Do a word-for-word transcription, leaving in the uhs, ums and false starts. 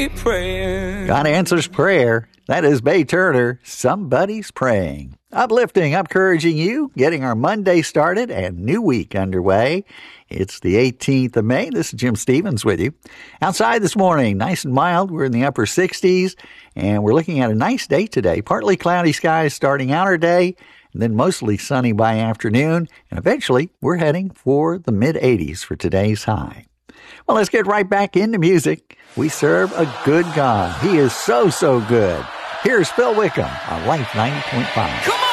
be praying. God answers prayer. That is Bay Turner. Somebody's praying. Uplifting, encouraging you, getting our Monday started and new week underway. It's the eighteenth of May. This is Jim Stevens with you. Outside this morning, nice and mild. We're in the upper sixties, and we're looking at a nice day today. Partly cloudy skies starting out our day, and then mostly sunny by afternoon. And eventually, we're heading for the mid-eighties for today's high. Well, let's get right back into music. We serve a good God. He is so, so good. Here's Phil Wickham on Life ninety point five. Come on!